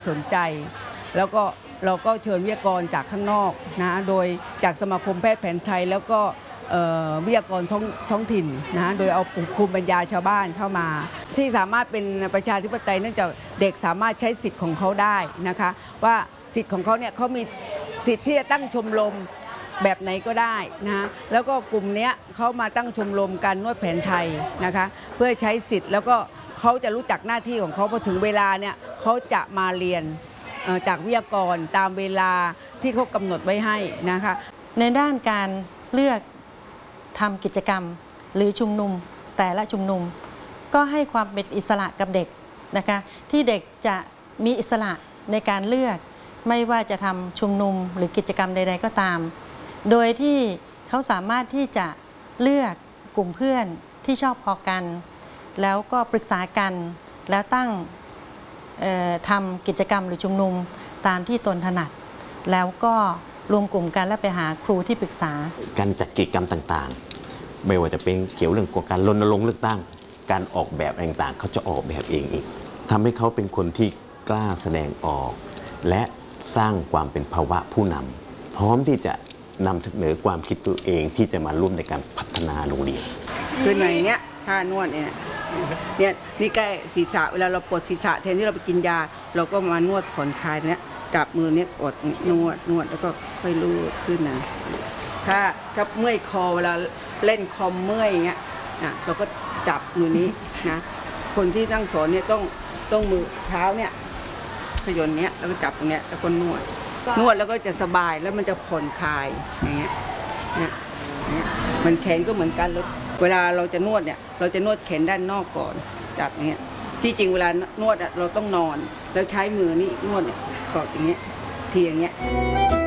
สนใจแล้วก็เราก็เชิญวิทยากรจากข้างนอกนะโดยจากสมาคมแพทย์แผนไทยแล้วก็วิทยากรท้องถิ่นนะโดยเอาภูมิปัญญาชาวบ้านเข้ามาที่สามารถเป็นประชาธิปไตยเนื่องจากเด็กสามารถใช้สิทธิ์ของเขาได้นะคะว่าสิทธิ์ของเขาเนี่ยเขามีสิทธิ์ที่จะตั้งชมรมแบบไหนก็ได้นะแล้วก็กลุ่มนี้เขามาตั้งชมรมการนวดแผนไทยนะคะเพื่อใช้สิทธิ์แล้วก็เขาจะรู้จักหน้าที่ของเขาพอถึงเวลาเนี่ยเขาจะมาเรียนจากวิทยากรตามเวลาที่เขากำหนดไว้ให้นะคะในด้านการเลือกทำกิจกรรมหรือชุมนุมแต่ละชุมนุมก็ให้ความเป็นอิสระกับเด็กนะคะที่เด็กจะมีอิสระในการเลือกไม่ว่าจะทำชุมนุมหรือกิจกรรมใดๆก็ตามโดยที่เขาสามารถที่จะเลือกกลุ่มเพื่อนที่ชอบพอกันแล้วก็ปรึกษากันแล้วตั้งทำกิจกรรมหรือชุมนุมตามที่ตนถนัดแล้วก็รวมกลุ่มกันและไปหาครูที่ปรึกษาการจัดกิจกรรมต่างๆไม่ว่าจะเป็นเกี่ยวเรื่องการรณรงค์เลือกตั้งการออกแบบต่างๆเขาจะออกแบบเองอีกทำให้เขาเป็นคนที่กล้าแสดงออกและสร้างความเป็นภาวะผู้นำพร้อมที่จะนำเสนอความคิดตัวเองที่จะมาร่วมในการพัฒนาโรงเรียนคือในเนี้ยท่านวดเนี่ยนี่ใกล้ศีรษะเวลาเราปวดศีรษะแทนที่เราไปกินยาเราก็มานวดผ่อนคลายเนี่ยจับมือเนี่ยกดนวดแล้วก็ค่อยลูดขึ้นนะถ้าเมื่อยคอเวลาเล่นคอมเมื่อยอย่างเงี้ยเราก็จับมือนี้นะคนที่นั่งสอนเนี่ยต้องมือเท้าเนี่ยขยนเนี้ยแล้วก็จับตรงเนี้ยแล้วก็นวดแล้วก็จะสบายแล้วมันจะผ่อนคลายอย่างเงี้ยมันแขนก็เหมือนกันเวลาเราจะนวดเนี่ยเราจะนวดแขนด้านนอกก่อนจับอย่างเงี้ยที่จริงเวลานวดเราต้องนอนแล้วใช้มือนี่นวดเนี่ยกอดอย่างเงี้ยทีอย่างเงี้ย